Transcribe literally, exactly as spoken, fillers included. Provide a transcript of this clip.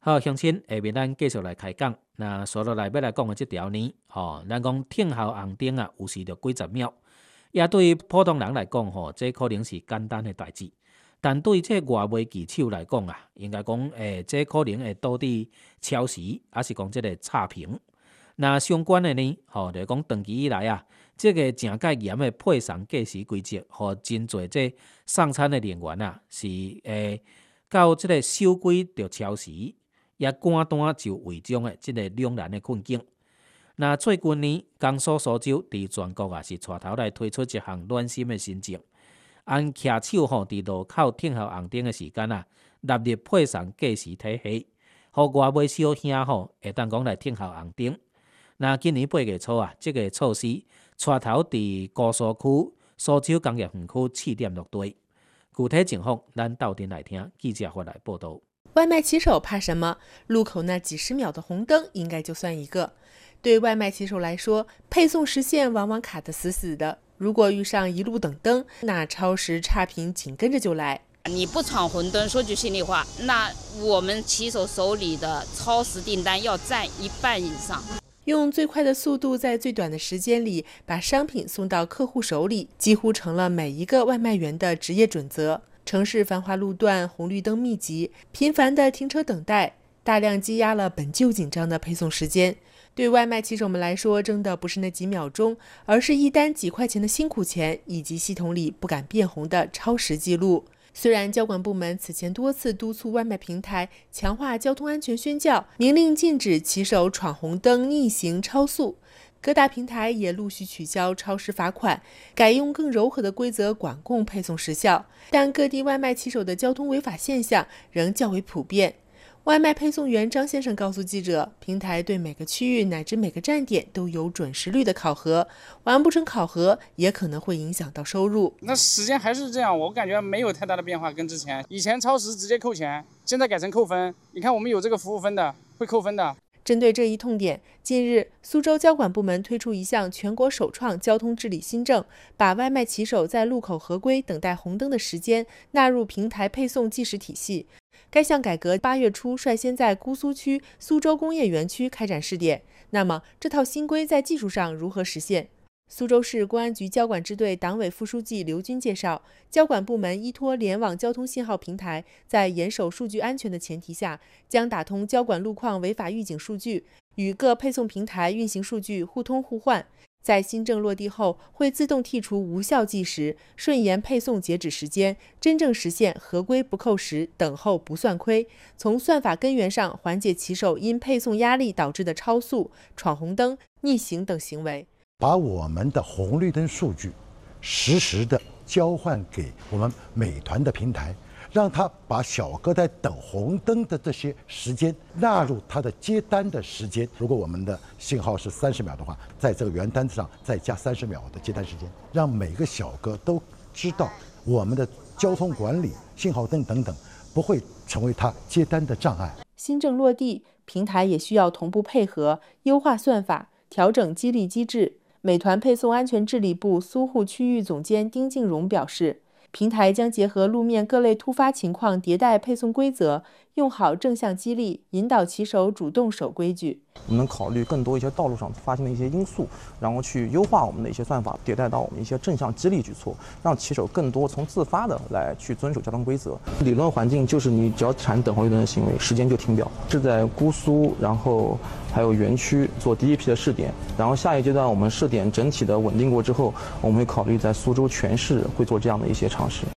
好，乡亲，下面咱继续来开讲。那接落来要来讲的这条呢，吼、哦，咱讲听候红灯啊，有时就几十秒。也对普通人来讲，吼，这可能是简单的代志。但对这外卖技手来讲啊，应该讲，诶，这可能会导致超时，还是讲这个差评。那相关的呢，吼、哦，就是讲长期以来啊，这个正介严的配送计时规则，和真侪这送餐的人员啊，是诶，到这个守规就超时。也简单就违章的这个两难的困境。那最近呢，江苏苏州伫全国啊是带头来推出一项暖心的新政，按骑手吼伫路口停候红灯的时间啊，纳入配送计时体系，互外卖小兄吼会当讲来停候红灯。那今年八月初啊，这个措施带头伫高速区苏州工业园区试点落地。具体情况，咱斗阵来听记者发来报道。 外卖骑手怕什么？路口那几十秒的红灯应该就算一个。对外卖骑手来说，配送时限往往卡得死死的。如果遇上一路等灯，那超时差评紧跟着就来。 你不闯红灯，说句心里话，那我们骑手手里的超时订单要占一半以上。 用最快的速度，在最短的时间里把商品送到客户手里，几乎成了每一个外卖员的职业准则。城市繁华路段，红绿灯密集，频繁的停车等待，大量积压了本就紧张的配送时间。对外卖骑手们来说，争的不是那几秒钟，而是一单几块钱的辛苦钱，以及系统里不敢变红的超时记录。虽然交管部门此前多次督促外卖平台强化交通安全宣教，明令禁止骑手闯红灯、逆行、超速，各大平台也陆续取消超时罚款，改用更柔和的规则管控配送时效，但各地外卖骑手的交通违法现象仍较为普遍。外卖配送员张先生告诉记者，平台对每个区域乃至每个站点都有准时率的考核，完不成考核也可能会影响到收入。 那时间还是这样，我感觉没有太大的变化，跟之前以前超时直接扣钱，现在改成扣分。你看我们有这个服务分的，会扣分的。 针对这一痛点，近日苏州交管部门推出一项全国首创交通治理新政，把外卖骑手在路口合规等待红灯的时间纳入平台配送计时体系。该项改革八月初率先在姑苏区苏州工业园区开展试点。那么，这套新规在技术上如何实现？苏州市公安局交管支队党委副书记刘军介绍，交管部门依托联网交通信号平台，在严守数据安全的前提下，将打通交管路况违法预警数据，与各配送平台运行数据互通互换。在新政落地后，会自动剔除无效计时，顺延配送截止时间，真正实现合规不扣时，等候不算亏，从算法根源上缓解骑手因配送压力导致的超速、闯红灯、逆行等行为。 把我们的红绿灯数据实时的交换给我们美团的平台，让他把小哥在等红灯的这些时间纳入他的接单的时间。如果我们的信号是三十秒的话，在这个原单子上再加三十秒的接单时间，让每个小哥都知道我们的交通管理、信号灯等等不会成为他接单的障碍。 新政落地，平台也需要同步配合，优化算法，调整激励机制。美团配送安全治理部苏沪区域总监丁敬荣表示，平台将结合路面各类突发情况迭代配送规则，用好正向激励，引导骑手主动守规矩。 我们考虑更多一些道路上发生的一些因素，然后去优化我们的一些算法，迭代到我们一些正向激励举措，让骑手更多从自发的来去遵守交通规则。理论环境就是你只要产等红绿灯的行为，时间就停表。是在姑苏，然后还有园区做第一批的试点，然后下一阶段我们试点整体的稳定过之后，我们会考虑在苏州全市会做这样的一些尝试。